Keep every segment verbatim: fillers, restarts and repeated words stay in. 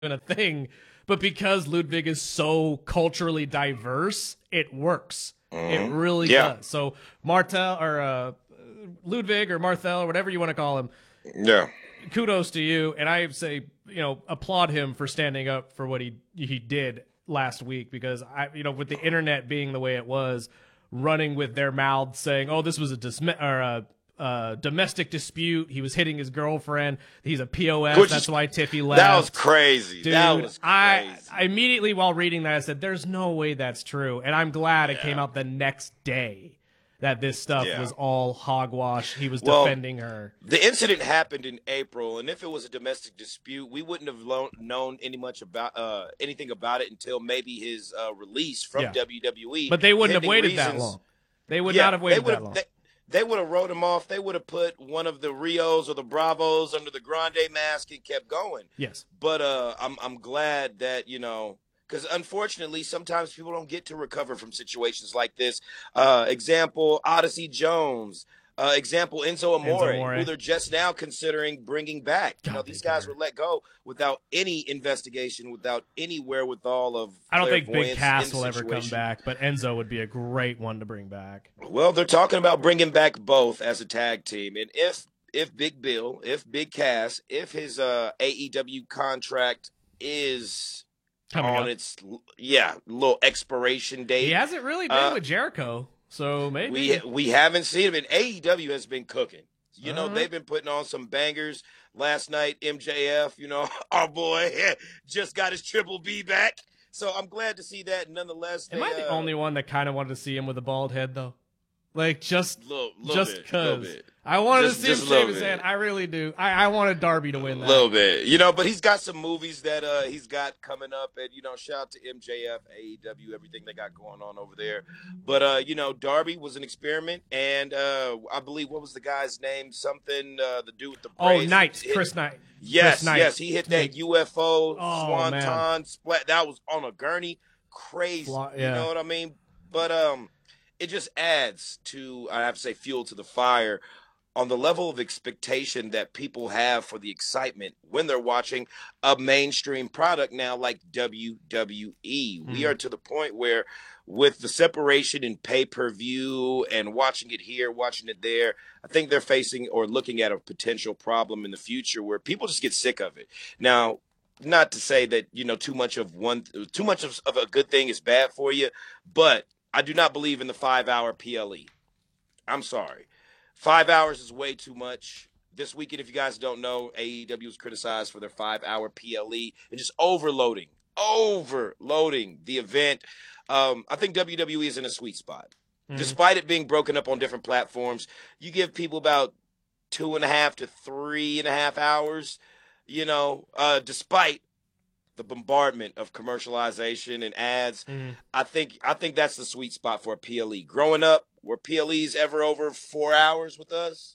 a thing, but because Ludwig is so culturally diverse, it works. Mm-hmm. It really yeah. does. So Martel or uh, Ludwig or Martel or whatever you want to call him. Yeah. Kudos to you, and I say, you know, applaud him for standing up for what he he did last week, because I, you know, with the internet being the way it was, running with their mouths saying, "Oh, this was a dismi- or a uh, domestic dispute. He was hitting his girlfriend. He's a P O S. Which That's is, why Tiffy left." That was crazy. Dude, that was crazy. I, I immediately, while reading that, I said, "There's no way that's true." And I'm glad yeah. it came out the next day that this stuff yeah. was all hogwash. He was well, defending her. The incident happened in April, and if it was a domestic dispute, we wouldn't have lo- known any much about uh, anything about it until maybe his uh, release from yeah. W W E. But they wouldn't have waited reasons. that long. They would yeah, not have waited that long. They, they would have wrote him off. They would have put one of the Rios or the Bravos under the Grande mask and kept going. Yes. But uh, I'm I'm glad that, you know, because unfortunately, sometimes people don't get to recover from situations like this. Uh, example, Odyssey Jones. Uh, example, Enzo Amore, Enzo Amore, who they're just now considering bringing back. God, you know, these guys were let go without any investigation, without any wherewithal of I don't think Big Cass will ever come back, but Enzo would be a great one to bring back. Well, they're talking about bringing back both as a tag team. And if if Big Bill, if Big Cass, if his uh, A E W contract is Coming on up. its yeah little expiration date. He hasn't really been uh, with Jericho, so maybe we we haven't seen him. And A E W has been cooking. You know, uh-huh. they've been putting on some bangers. Last night, M J F, you know, our boy just got his Triple B back. So I'm glad to see that. Nonetheless, am they, I the uh, only one that kind of wanted to see him with a bald head, though? Like, just little, little just because. I wanted just, to see him shave his head. I really do. I, I wanted Darby to win that. A little bit. You know, but he's got some movies that uh, he's got coming up. And, you know, shout out to M J F, A E W, everything they got going on over there. But, uh, you know, Darby was an experiment. And uh, I believe, what was the guy's name? Something, uh, the dude with the braids. Oh, Knight. Chris Knight. Yes, Chris Knight. yes. He hit that U F O oh, swanton splat. That was on a gurney. Crazy. Fla- yeah. You know what I mean? But, um... it just adds to, I have to say, fuel to the fire on the level of expectation that people have for the excitement when they're watching a mainstream product now like W W E. Mm-hmm. We are to the point where with the separation in pay-per-view and watching it here, watching it there, I think they're facing or looking at a potential problem in the future where people just get sick of it. Now, not to say that, you know, too much of one, too much of, of a good thing is bad for you, but I do not believe in the five-hour P L E. I'm sorry. Five hours is way too much. This weekend, if you guys don't know, A E W was criticized for their five-hour P L E and just overloading, overloading the event. Um, I think W W E is in a sweet spot. Mm-hmm. Despite it being broken up on different platforms, you give people about two and a half to three and a half hours, you know, uh, despite the bombardment of commercialization and ads. Mm. I think I think that's the sweet spot for a P L E. Growing up, were P L Es ever over four hours with us?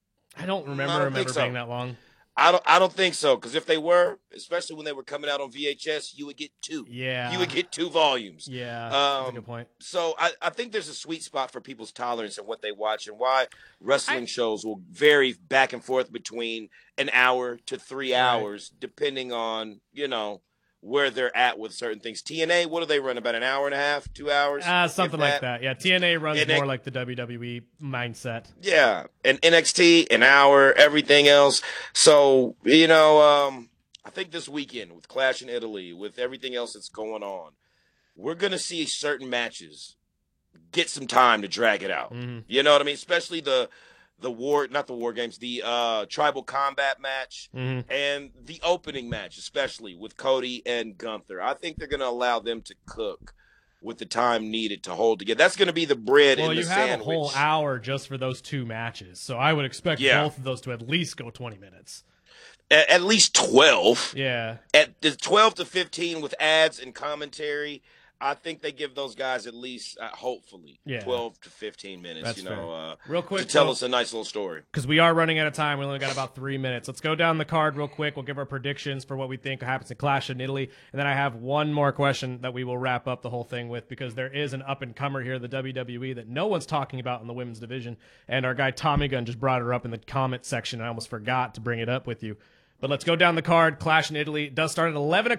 I don't remember I don't them ever so. being that long. I don't I don't think so, because if they were, especially when they were coming out on V H S, you would get two. Yeah. You would get two volumes. Yeah, um, that's a good point. So I, I think there's a sweet spot for people's tolerance and what they watch and why wrestling I, shows will vary back and forth between an hour to three right. hours, depending on, you know, where they're at with certain things. T N A, what do they run? About an hour and a half, two hours? Uh, something like that. that. Yeah, T N A runs and more it, like the W W E mindset. Yeah, and N X T, an hour, everything else. So, you know, um, I think this weekend with Clash in Italy, with everything else that's going on, we're going to see certain matches get some time to drag it out. Mm-hmm. You know what I mean? Especially the the war, not the war games, the uh, tribal combat match mm-hmm. and the opening match, especially with Cody and Gunther. I think they're going to allow them to cook with the time needed to hold together. That's going to be the bread well, in the sandwich. Well, you have sandwich. a whole hour just for those two matches, so I would expect yeah. both of those to at least go twenty minutes. At, at least twelve. Yeah. At the twelve to fifteen with ads and commentary. I think they give those guys at least, uh, hopefully, yeah. twelve to fifteen minutes. That's you know, uh, real quick to tell so, us a nice little story. Because we are running out of time. We only got about three minutes. Let's go down the card real quick. We'll give our predictions for what we think happens in Clash in Italy, and then I have one more question that we will wrap up the whole thing with, because there is an up and comer here, the W W E, that no one's talking about in the women's division, and our guy Tommy Gunn just brought her up in the comment section. I almost forgot to bring it up with you. But let's go down the card. Clash in Italy. It does start at eleven o'clock.